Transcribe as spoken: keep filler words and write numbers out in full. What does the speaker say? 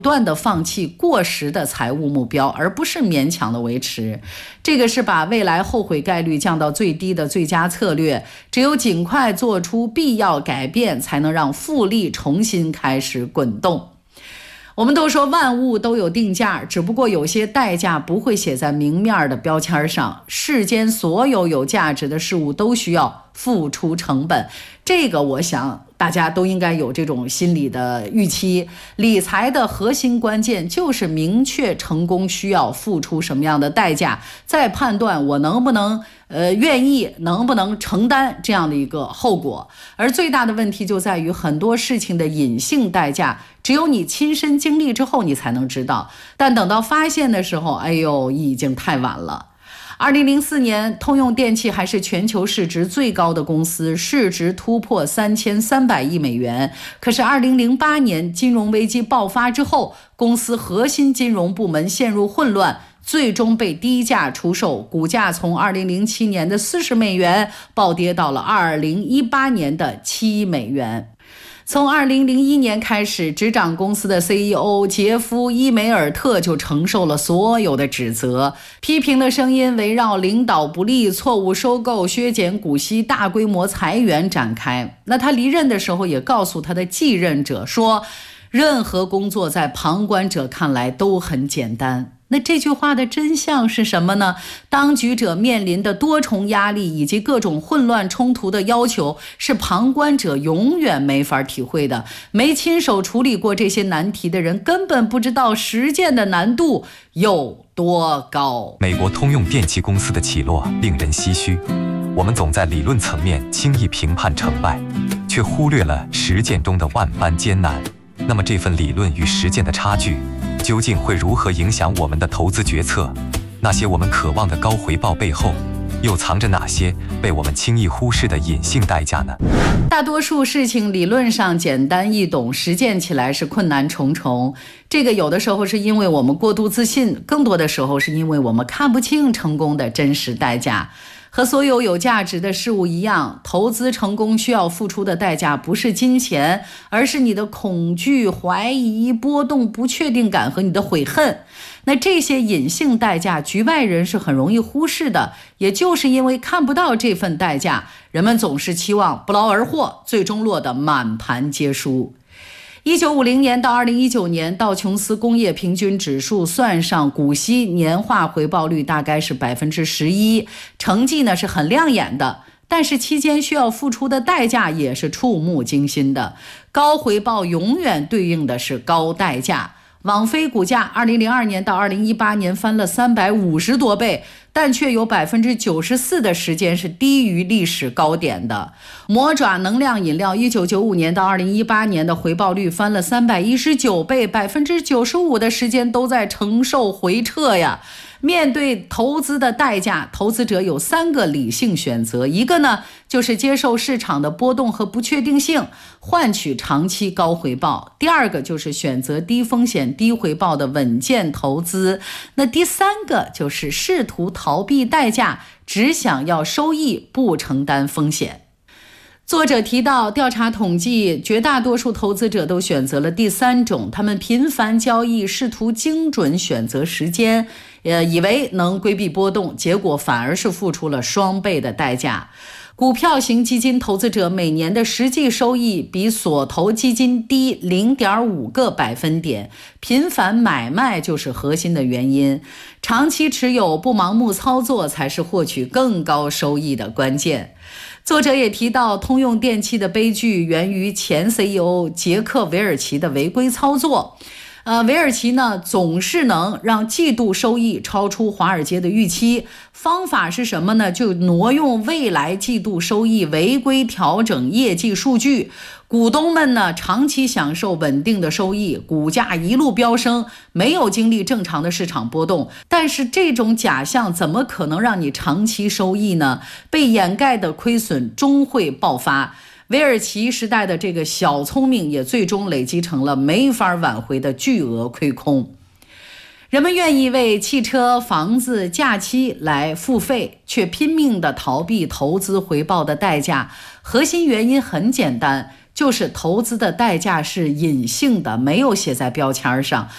不断的放弃过时的财务目标，而不是勉强的维持。这个是把未来后悔概率降到最低的最佳策略。只有尽快做出必要改变，才能让复利重新开始滚动。我们都说万物都有定价，只不过有些代价不会写在明面的标签上。世间所有有价值的事物都需要付出成本，这个我想大家都应该有这种心理的预期。理财的核心关键就是明确成功需要付出什么样的代价，再判断我能不能呃愿意能不能承担这样的一个后果。而最大的问题就在于很多事情的隐性代价，只有你亲身经历之后你才能知道，但等到发现的时候，哎呦，已经太晚了。二零零四年，通用电气还是全球市值最高的公司，市值突破三千三百亿美元。可是二零零八年金融危机爆发之后，公司核心金融部门陷入混乱，最终被低价出售，股价从二零零七年的四十美元暴跌到了二零一八年的七美元。从二零零一年开始，执掌公司的 C E O 杰夫·伊梅尔特就承受了所有的指责，批评的声音围绕领导不力、错误收购、削减股息、大规模裁员展开。那他离任的时候也告诉他的继任者说，任何工作在旁观者看来都很简单。那这句话的真相是什么呢？当局者面临的多重压力以及各种混乱冲突的要求，是旁观者永远没法体会的。没亲手处理过这些难题的人，根本不知道实践的难度有多高。 美国通用电气公司的起落令人唏嘘，我们总在理论层面轻易评判成败，却忽略了实践中的万般艰难。那么这份理论与实践的差距究竟会如何影响我们的投资决策？那些我们渴望的高回报背后，又藏着哪些被我们轻易忽视的隐性代价呢？ 大多数事情理论上简单易懂，实践起来是困难重重。这个有的时候是因为我们过度自信，更多的时候是因为我们看不清成功的真实代价。和所有有价值的事物一样，投资成功需要付出的代价不是金钱，而是你的恐惧、怀疑、波动、不确定感和你的悔恨。那这些隐性代价，局外人是很容易忽视的。也就是因为看不到这份代价，人们总是期望不劳而获，最终落得满盘皆输。一九五零年到二零一九年，道琼斯工业平均指数算上股息，年化回报率大概是百分之十一，成绩呢是很亮眼的。但是期间需要付出的代价也是触目惊心的。高回报永远对应的是高代价。网飞股价二零零二年到二零一八年翻了三百五十多倍，但却有百分之九十四的时间是低于历史高点的。魔爪能量饮料一九九五年到二零一八年的回报率翻了三百一十九倍，百分之九十五的时间都在承受回撤呀。面对投资的代价，投资者有三个理性选择，一个呢就是接受市场的波动和不确定性，换取长期高回报；第二个就是选择低风险低回报的稳健投资；那第三个就是试图逃避代价，只想要收益，不承担风险。作者提到，调查统计，绝大多数投资者都选择了第三种，他们频繁交易，试图精准选择时间，呃，以为能规避波动，结果反而是付出了双倍的代价。股票型基金投资者每年的实际收益比所投基金低 零点五 个百分点，频繁买卖就是核心的原因。长期持有不盲目操作才是获取更高收益的关键。作者也提到，通用电气的悲剧源于前 C E O 杰克·韦尔奇的违规操作。呃，韦尔奇呢总是能让季度收益超出华尔街的预期，方法是什么呢？就挪用未来季度收益违规调整业绩数据，股东们呢长期享受稳定的收益，股价一路飙升，没有经历正常的市场波动。但是这种假象怎么可能让你长期收益呢？被掩盖的亏损终会爆发。韦尔奇时代的这个小聪明也最终累积成了没法挽回的巨额亏空。人们愿意为汽车、房子、假期来付费，却拼命地逃避投资回报的代价。核心原因很简单，就是投资的代价是隐性的，没有写在标签上，